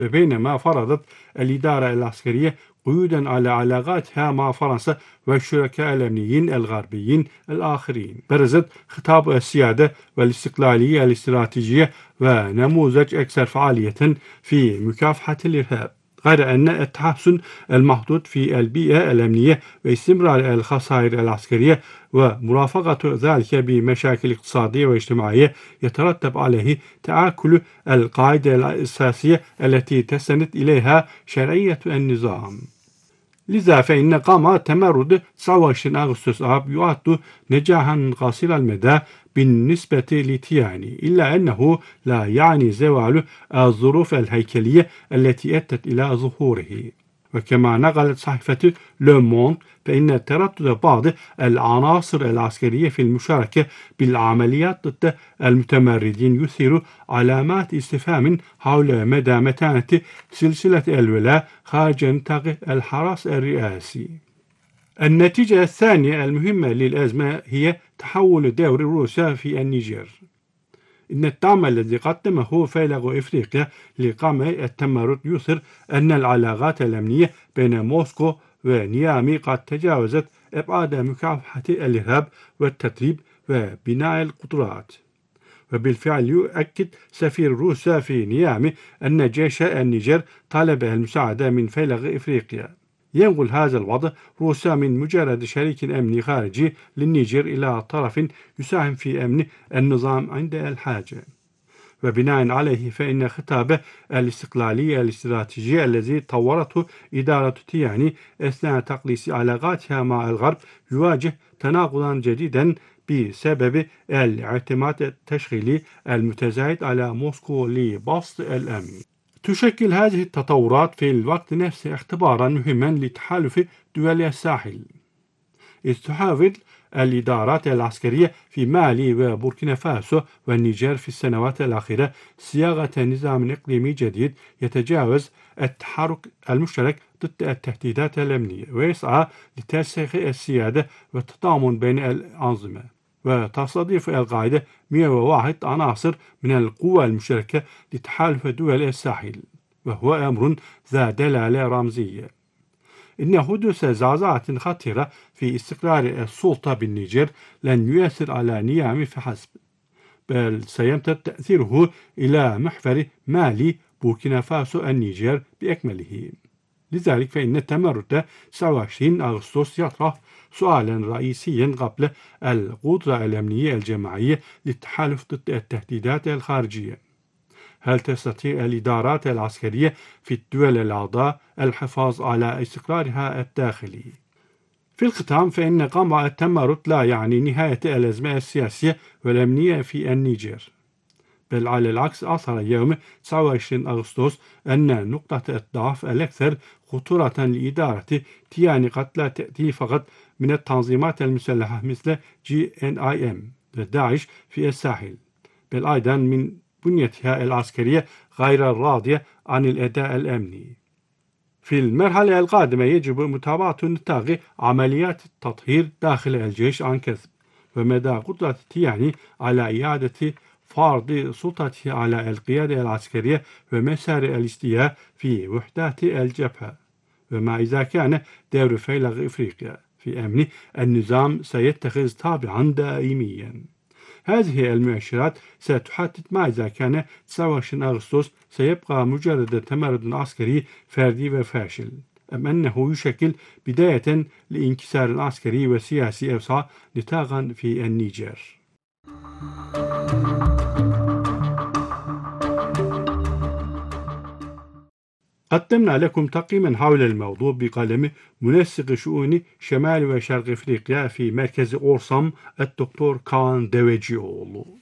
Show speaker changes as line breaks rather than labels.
بينما فرضت الإدارة العسكرية قيودا على علاقاتها مع فرنسا والشركاء الأمنيين الغربيين الآخرين. برزت خطاب السيادة والاستقلالية الاستراتيجية ونموذج أكثر فعالية في مكافحة الإرهاب، غير أن التحسن المحدود في البيئة الأمنية واستمرار الخسائر العسكرية ومرافقة ذلك بمشاكل اقتصادية واجتماعية يترتب عليه تآكل القاعدة الأساسية التي تستند إليها شرعية النظام. لذا فإن قام تمرد 29 أغسطس آب يعد نجاحا قصير المدى بالنسبة لتياني، إلا أنه لا يعني زوال الظروف الهيكلية التي أدت إلى ظهوره. وكما نقلت صحيفة لو موند، فإن تردد بعض العناصر العسكرية في المشاركة بالعمليات ضد المتمردين يثير علامات استفهام حول مدى متانة سلسلة الولاء خارج نطاق الحراس الرئاسي. النتيجة الثانية المهمة للأزمة هي تحول دور روسيا في النيجر. إن الدعم الذي قدمه فيلق إفريقيا لقمع التمرد يظهر أن العلاقات الأمنية بين موسكو ونيامي قد تجاوزت أبعاد مكافحة الإرهاب والتدريب وبناء القدرات. وبالفعل يؤكد سفير روسيا في نيامي أن جيش النيجر طلب المساعدة من فيلق إفريقيا. ينقل هذا الوضع روسيا من مجرد شريك أمني خارجي للنيجر إلى طرف يساهم في أمن النظام عند الحاجة. وبناء عليه فإن خطاب الاستقلالية الاستراتيجية الذي طورته إدارة تياني أثناء تقليص علاقاتها مع الغرب يواجه تناقضا جديدا بسبب الاعتماد التشغيلي المتزايد على موسكو لبسط الأمن. تشكل هذه التطورات في الوقت نفسه اختبارا مهما لتحالف دول الساحل، إذ تحاول الإدارات العسكرية في مالي وبوركينا فاسو والنيجر في السنوات الأخيرة صياغة نظام إقليمي جديد يتجاوز التحرك المشترك ضد التهديدات الأمنية، ويسعى لترسيخ السيادة والتضامن بين الأنظمة. وتستضيف القاعدة 101 عناصر من القوى المشتركة لتحالف دول الساحل، وهو أمر ذا دلالة رمزية. إن حدوث زعزعة خطيرة في استقرار السلطة بالنيجر لن يؤثر على نيامي فحسب، بل سيمتد تأثيره إلى محور مالي، بوركينا فاسو، النيجر بأكمله. لذلك فإن التمرد 29 أغسطس يطرح سؤالا رئيسيا قبل القدرة الأمنية الجماعية للتحالف ضد التهديدات الخارجية. هل تستطيع الإدارات العسكرية في الدول الأعضاء الحفاظ على استقرارها الداخلي؟ في الختام فإن قمع التمرد لا يعني نهاية الأزمة السياسية والأمنية في النيجر، بل على العكس أظهر يوم 29 أغسطس أن نقطة الضعف الأكثر خطورة لإدارة تياني قد لا تأتي فقط من التنظيمات المسلحة مثل GNIM وداعش في الساحل، بل أيضا من بنيتها العسكرية غير الراضية عن الأداء الأمني. في المرحلة القادمة يجب متابعة نطاق عمليات التطهير داخل الجيش عن كثب، ومدى قدرة تياني على إعادة فرض سلطته على القيادة العسكرية ومسار الاستيلاء في وحدات الجبهة، وما إذا كان دور فيلق إفريقيا في أمن النظام سيتخذ طابعا دائميا. هذه المؤشرات ستحدد ما إذا كان 29 أغسطس سيبقى مجرد تمرد عسكري فردي وفاشل، أم أنه يشكل بداية لانكسار عسكري وسياسي أوسع نطاقا في النيجر. قدمنا لكم تقييما حول الموضوع بقلم منسق شؤون شمال وشرق إفريقيا في مركز أورسام الدكتور كان دويجيولو.